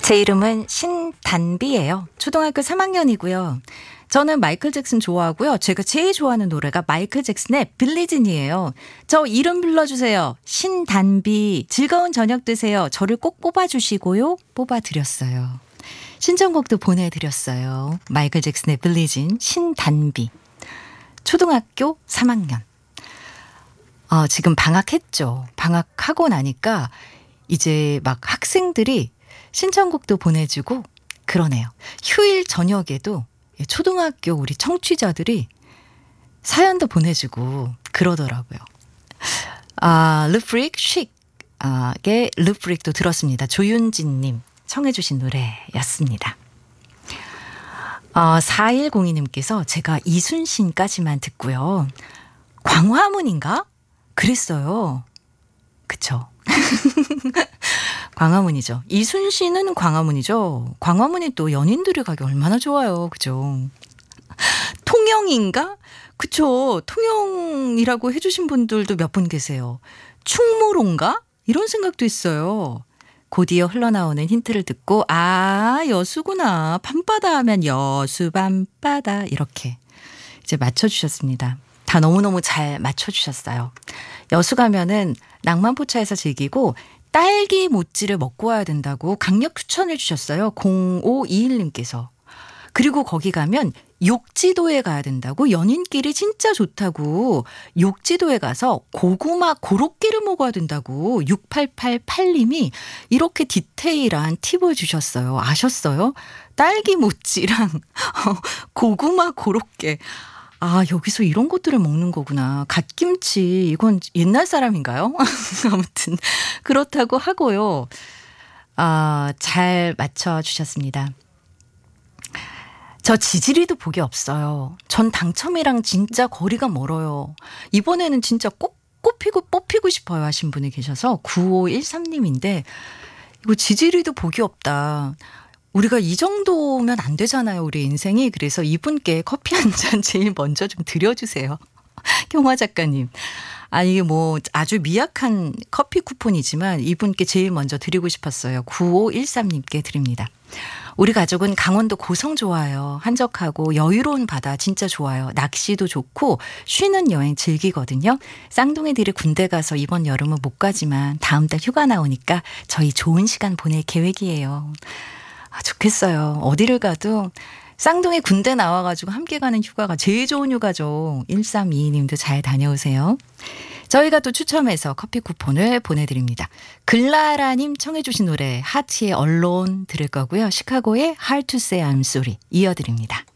제 이름은 신단비예요. 초등학교 3학년이고요. 저는 마이클 잭슨 좋아하고요. 제가 제일 좋아하는 노래가 마이클 잭슨의 빌리진이에요. 저 이름 불러주세요. 신단비. 즐거운 저녁 되세요. 저를 꼭 뽑아주시고요. 뽑아드렸어요. 신청곡도 보내드렸어요. 마이클 잭슨의 빌리진, 신단비. 초등학교 3학년. 지금 방학했죠. 방학하고 나니까 이제 막 학생들이 신청곡도 보내주고 그러네요. 휴일 저녁에도 초등학교 우리 청취자들이 사연도 보내주고 그러더라고요. 르프릭 쉭의 르프릭도 들었습니다. 조윤진님 청해 주신 노래였습니다. 4102님께서 제가 이순신까지만 듣고요. 광화문인가? 그랬어요. 그쵸. 광화문이죠. 이순신은 광화문이죠. 광화문이 또 연인들이 가기 얼마나 좋아요. 그죠. 통영인가? 그쵸. 통영이라고 해주신 분들도 몇 분 계세요. 충무로인가? 이런 생각도 있어요. 곧이어 흘러나오는 힌트를 듣고 여수구나. 밤바다 하면 여수 밤바다 이렇게 이제 맞춰주셨습니다. 다 너무너무 잘 맞춰주셨어요. 여수 가면은 낭만포차에서 즐기고 딸기 모찌를 먹고 와야 된다고 강력 추천해 주셨어요. 0521님께서. 그리고 거기 가면 욕지도에 가야 된다고 연인끼리 진짜 좋다고 욕지도에 가서 고구마 고로케를 먹어야 된다고 6888님이 이렇게 디테일한 팁을 주셨어요. 아셨어요? 딸기 모찌랑 고구마 고로케. 여기서 이런 것들을 먹는 거구나. 갓김치, 이건 옛날 사람인가요? 아무튼, 그렇다고 하고요. 잘 맞춰주셨습니다. 저 지지리도 복이 없어요. 전 당첨이랑 진짜 거리가 멀어요. 이번에는 진짜 꼭 뽑히고 싶어요 하신 분이 계셔서 9513님인데, 이거 지지리도 복이 없다. 우리가 이 정도면 안 되잖아요. 우리 인생이. 그래서 이분께 커피 한 잔 제일 먼저 좀 드려주세요. 경화 작가님. 이게 뭐 아주 미약한 커피 쿠폰이지만 이분께 제일 먼저 드리고 싶었어요. 9513님께 드립니다. 우리 가족은 강원도 고성 좋아요. 한적하고 여유로운 바다 진짜 좋아요. 낚시도 좋고 쉬는 여행 즐기거든요. 쌍둥이들이 군대 가서 이번 여름은 못 가지만 다음 달 휴가 나오니까 저희 좋은 시간 보낼 계획이에요. 좋겠어요. 어디를 가도 쌍둥이 군대 나와가지고 함께 가는 휴가가 제일 좋은 휴가죠. 1322님도 잘 다녀오세요. 저희가 또 추첨해서 커피 쿠폰을 보내드립니다. 글라라님 청해 주신 노래 하트의 언론 들을 거고요. 시카고의 Hard to Say I'm Sorry 이어드립니다.